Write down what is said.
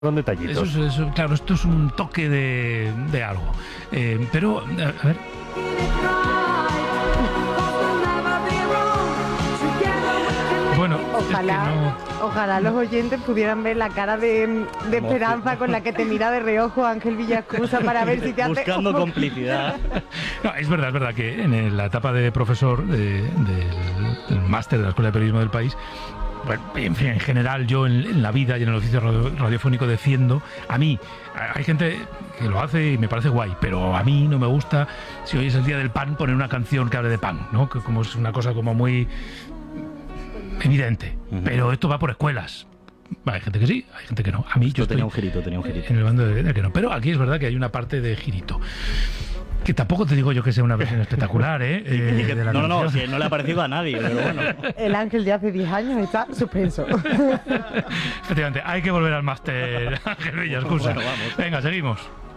Con detallitos. Claro, esto es un toque de algo. Pero, a ver. Bueno, ojalá los oyentes pudieran ver la cara de esperanza con la que te mira de reojo Ángel Villascusa para ver si te hace... Buscando complicidad. No, es verdad que en la etapa de profesor del máster de la Escuela de Periodismo del País, bueno, en fin, en general yo en la vida y en el oficio radiofónico defiendo, a mí, hay gente que lo hace y me parece guay, pero a mí no me gusta, si hoy es el día del pan, poner una canción que hable de pan, ¿no? Que como es una cosa como muy evidente, pero esto va por escuelas. Hay gente que sí, hay gente que no. A mí yo tenía un girito. En el bando de que no, pero aquí es verdad que hay una parte de girito. Que tampoco te digo yo que sea una versión espectacular, No, si no le ha parecido a nadie, pero bueno. El Ángel de hace 10 años está suspenso. Efectivamente, hay que volver al máster, Ángel Villascusa. Bueno, vamos. Venga, seguimos.